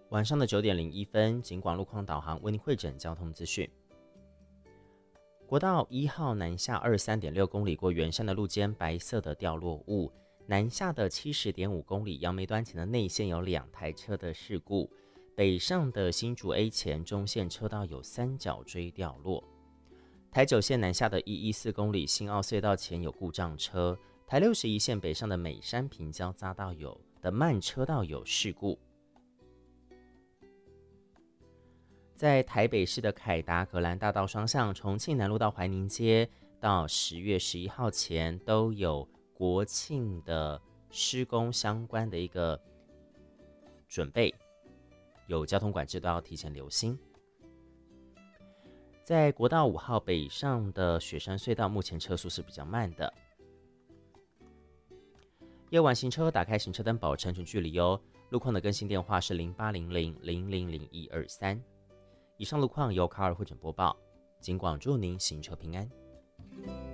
晚上的9:01，警广路况导航为您汇整交通资讯。国道1号南下23.6公里过圆山的路肩白色的掉落物，南下的70.5公里杨梅端前的内线有2台车的事故，北上的新竹 A 前中线车道有3角锥掉落。台9线南下的114公里新澳隧道前有故障车，台61线北上的美山平交匝道有的慢车道有事故。在台北市的凯达格兰大道双向，重庆南路到怀宁街到10月11号前都有国庆的施工相关的一个准备，有交通管制都要提前留心。在国道5号北上的雪山隧道，目前车速是比较慢的。夜晚行车打开行车灯，保持安全距离哦。路况的更新电话是0800000123。以上路况由卡尔汇整播报，警广祝您行车平安。